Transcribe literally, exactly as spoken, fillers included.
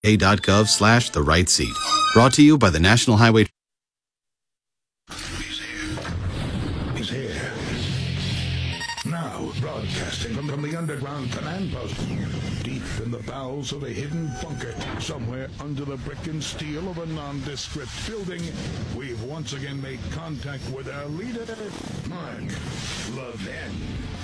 gov slash the right seat. Brought to you by the National Highway. He's here. He's here. Now, broadcasting from, from the underground command post, deep in the bowels of a hidden bunker, somewhere under the brick and steel of a nondescript building, we've once again made contact with our leader, Mark Levin.